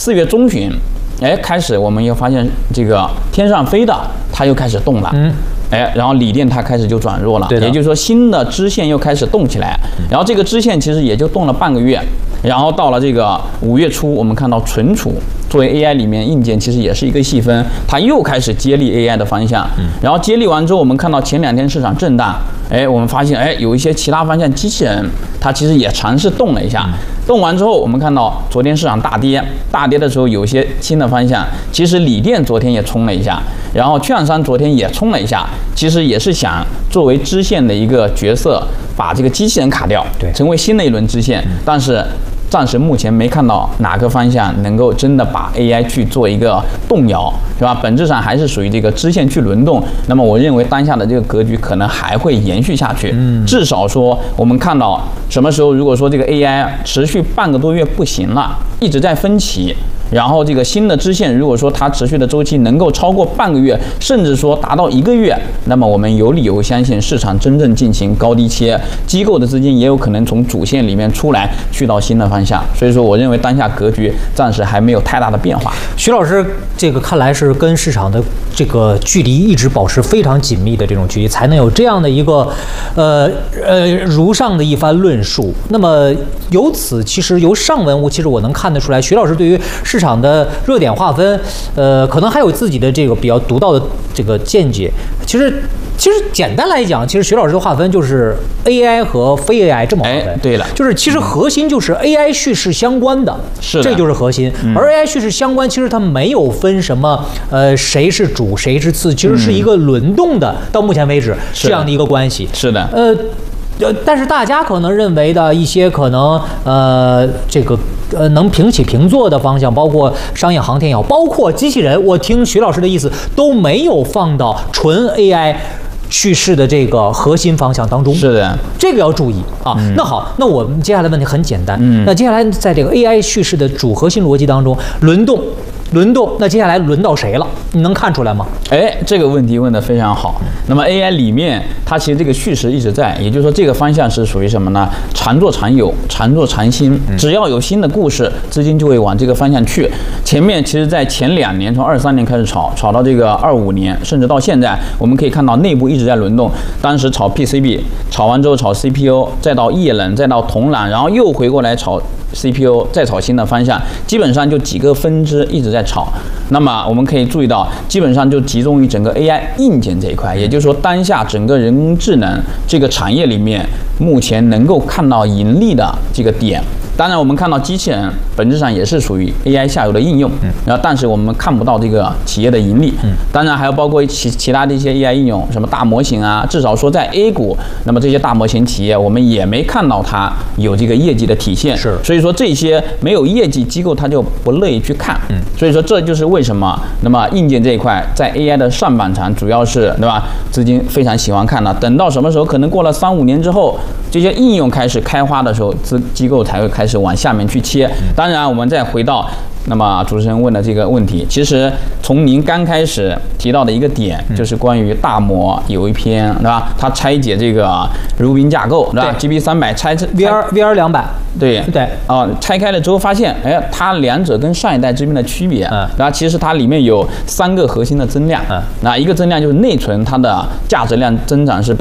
4月中旬，开始我们又发现这个天上飞的它又开始动了，然后锂电它开始就转弱了，也就是说新的支线又开始动起来，然后这个支线其实也就动了半个月，然后到了这个5月初，我们看到存储作为 AI 里面硬件其实也是一个细分，它又开始接力 AI 的方向，然后接力完之后，我们看到前2天市场震荡，我们发现有一些其他方向机器人它其实也尝试动了一下，动完之后我们看到昨天市场大跌的时候有一些新的方向，其实锂电昨天也冲了一下，然后券商昨天也冲了一下，其实也是想作为支线的一个角色，把这个机器人卡掉，成为新的一轮支线，但是暂时目前没看到哪个方向能够真的把 AI 去做一个动摇，是吧？本质上还是属于这个支线去轮动。那么我认为当下的这个格局可能还会延续下去。至少说我们看到什么时候，如果说这个 AI 持续半个多月不行了，一直在分歧。然后这个新的支线，如果说它持续的周期能够超过半个月，甚至说达到1个月，那么我们有理由相信市场真正进行高低切，机构的资金也有可能从主线里面出来，去到新的方向。所以说，我认为当下格局暂时还没有太大的变化。 徐老师，这个看来是跟市场的这个距离一直保持非常紧密的这种距离，才能有这样的一个如上的一番论述。那么由此，其实由上文其实我能看得出来，徐老师对于市场的热点划分，可能还有自己的这个比较独到的这个见解。其实简单来讲，其实徐老师的划分就是 AI 和非 AI 这么划分。 对了， 就是其实核心就是 AI 叙事相关的，这就是核心。而 AI 叙事相关，其实它没有分什么谁是主谁是次，其实是一个轮动的，到目前为止这样的一个关系。 是的。 但是大家可能认为的一些可能这个能平起平坐的方向，包括商业航天也好，包括机器人，我听徐老师的意思都没有放到纯 AI 叙事的这个核心方向当中。 是的， 这个要注意啊。那好，那我们接下来问题很简单。那接下来在这个 AI 叙事的主核心逻辑当中，轮动，那接下来轮到谁了？你能看出来吗？ 这个问题问得非常好。那么 AI 里面，它其实这个叙事一直在，也就是说这个方向是属于什么呢？常做常有，常做常新。只要有新的故事，资金就会往这个方向去。前面其实在前2年，从23年开始炒到这个25年，甚至到现在，我们可以看到内部一直在轮动。当时炒 PCB， 炒完之后炒 CPU， 再到液冷，再到铜缆，然后又回过来炒 CPU， 再炒新的方向，基本上就几个分支一直在炒。那么我们可以注意到，基本上就集中于整个 AI 硬件这一块，也就是说当下整个人工智能这个产业里面，目前能够看到盈利的这个点。当然，我们看到机器人本质上也是属于 AI 下游的应用，然后但是我们看不到这个企业的盈利。当然还有包括其他的一些 AI 应用，什么大模型啊，至少说在 A 股，那么这些大模型企业我们也没看到它有这个业绩的体现。所以说这些没有业绩机构它就不乐意去看。所以说这就是为什么那么硬件这一块在 AI 的上半场主要是对吧，资金非常喜欢看的。等到什么时候可能过了3-5年之后，这些应用开始开花的时候，机构才会开始往下面去切。当然我们再回到那么主持人问的这个问题，其实从您刚开始提到的一个点，就是关于大模有一篇，对吧？它拆解这个如冰架构，对吧 ？GB300 拆 VR200， 对拆开了之后发现，它两者跟上一代之间的区别，然后其实它里面有3个核心的增量，那一个增量就是内存，它的价值量增长是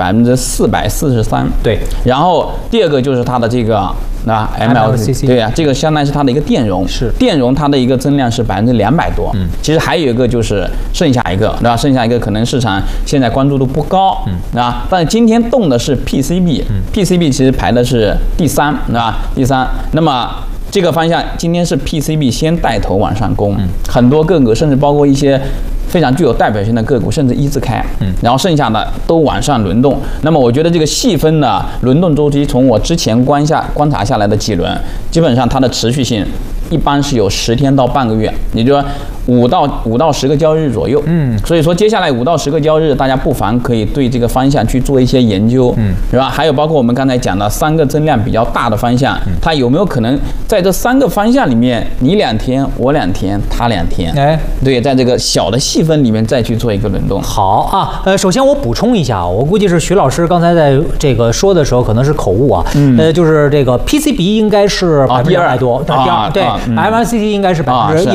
443%， 对， 然后第二个就是它的这个。MLCC 对啊，这个相当于是它的一个电容，电容它的一个增量是200%多。其实还有一个就是剩下一个，对吧？剩下一个可能市场现在关注度不高，啊，但是今天动的是 PCB，PCB 其实排的是第3，对吧？第3，那么这个方向今天是 PCB 先带头往上攻，很多个股甚至包括一些非常具有代表性的个股，甚至一字开，然后剩下的都往上轮动。那么我觉得这个细分的轮动周期，从我之前观察下来的几轮，基本上它的持续性一般是有10天到半个月，也就是说5到10个交易日左右。所以说接下来5到10个交易日，大家不妨可以对这个方向去做一些研究，是吧？还有包括我们刚才讲的3个增量比较大的方向，它有没有可能在这3个方向里面，你2天，我2天，他2天，对，在这个小的细分里面再去做一个轮动。 好啊，首先我补充一下，我估计是徐老师刚才在这个说的时候可能是口误啊，就是这个 PCB 应该是200%多，第二对 ，MLCC 应该是100%，